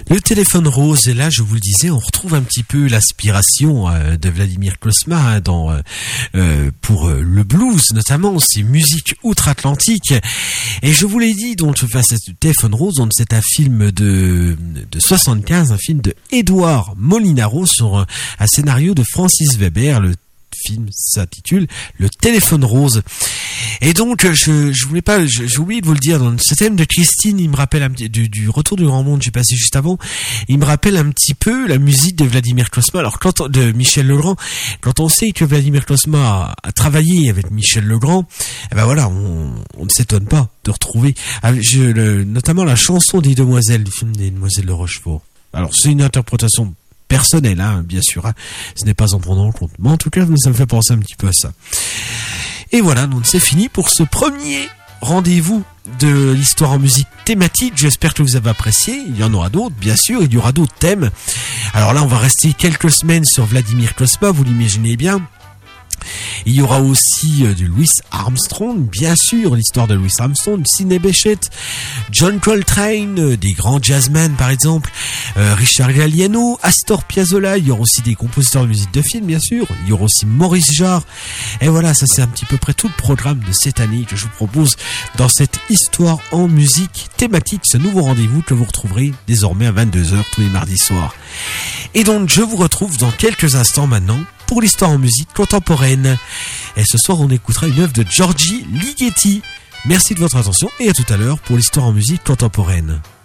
Le téléphone rose, et là je vous le disais, on retrouve un petit peu l'aspiration de Vladimir Cosma pour le blues, notamment ces musiques outre-Atlantique. Et je vous l'ai dit, donc face à ce téléphone rose, donc c'est un film de 75, un film de Édouard Molinaro sur un scénario de Francis Weber. Le film s'intitule Le téléphone rose. Et donc je voulais pas, j'ai oublié de vous le dire, dans ce thème de Christine, il me rappelle un petit du Retour du Grand Monde, j'ai passé juste avant, il me rappelle un petit peu la musique de Vladimir Cosma. Alors de Michel Legrand, quand on sait que Vladimir Cosma a travaillé avec Michel Legrand, eh ben voilà, on ne s'étonne pas de retrouver notamment la chanson des Demoiselles, du film des Demoiselles de Rochefort. Alors c'est une interprétation personnel, hein, bien sûr, hein. Ce n'est pas en prenant en compte. Mais en tout cas, ça me fait penser un petit peu à ça. Et voilà, donc c'est fini pour ce premier rendez-vous de l'histoire en musique thématique. J'espère que vous avez apprécié. Il y en aura d'autres, bien sûr. Il y aura d'autres thèmes. Alors là, on va rester quelques semaines sur Vladimir Cosma, vous l'imaginez bien. Il y aura aussi du Louis Armstrong, bien sûr, l'histoire de Louis Armstrong, Sidney Bechet, John Coltrane, des grands jazzmen par exemple, Richard Galliano, Astor Piazzolla. Il y aura aussi des compositeurs de musique de film, bien sûr. Il y aura aussi Maurice Jarre. Et voilà, ça c'est un petit peu près tout le programme de cette année que je vous propose dans cette histoire en musique thématique, ce nouveau rendez-vous que vous retrouverez désormais à 22h tous les mardis soirs. Et donc je vous retrouve dans quelques instants maintenant pour l'histoire en musique contemporaine. Et ce soir, on écoutera une œuvre de Giorgi Ligeti. Merci de votre attention et à tout à l'heure pour l'histoire en musique contemporaine.